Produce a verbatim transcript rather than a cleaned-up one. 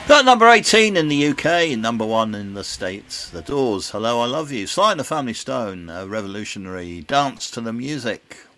At number eighteen in the U K, number one in the States, The Doors, Hello, I Love You. Sly and the Family Stone, a revolutionary dance to the music.